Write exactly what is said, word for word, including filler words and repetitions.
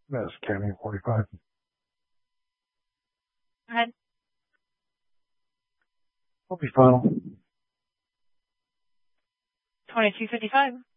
That's County forty-five. Go ahead. I'll be final. twenty-two fifty-five.